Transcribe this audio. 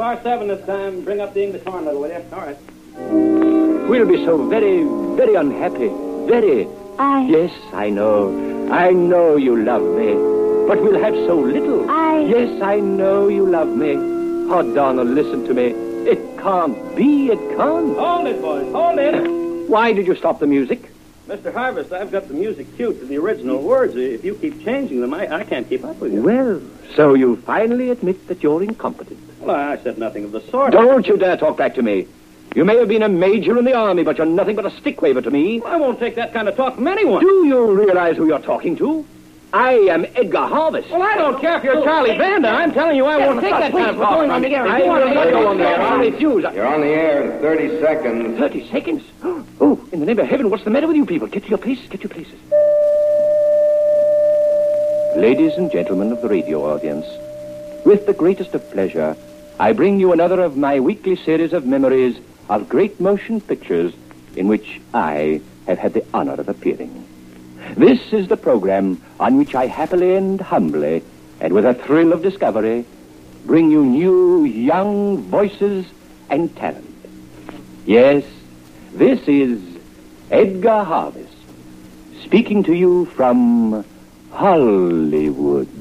bar 7 this time. Bring up the English horn, little, will you? All right. We'll be so very, very unhappy. Very. Yes, I know. I know you love me. But we'll have so little. Yes, I know you love me. Oh, Donald, listen to me. It can't be. It can't. Hold it, boys. Hold it. Why did you stop the music? Mr. Harvest, I've got the music cued to the original words. If you keep changing them, I can't keep up with you. Well, so you finally admit that you're incompetent. Well, I said nothing of the sort. Don't you dare talk back to me. You may have been a major in the army, but you're nothing but a stick waver to me. I won't take that kind of talk from anyone. Do you realize who you're talking to? I am Edgar Harvest. Well, I don't care if you're Charlie Vander. I'm telling you, I won't take that kind of talk. I refuse. You're on the air in 30 seconds. 30 seconds? Oh, in the name of heaven, what's the matter with you people? Get to your places, get to your places. Ladies and gentlemen of the radio audience, with the greatest of pleasure, I bring you another of my weekly series of memories of great motion pictures in which I have had the honor of appearing. This is the program on which I happily and humbly, and with a thrill of discovery, bring you new, young voices and talent. Yes, this is Edgar Harvest, speaking to you from Hollywood.